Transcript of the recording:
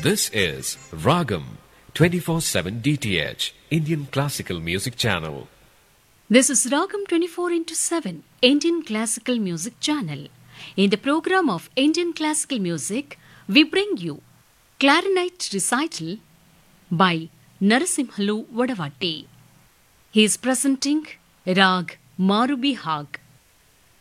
This is Ragam 24/7 DTH Indian Classical Music Channel. This is Ragam 24 into 7 Indian Classical Music Channel. In the program of Indian Classical Music, we bring you Clarinet Recital by Narasimhalu Vadavatti. He is presenting Rag Marubi Hag.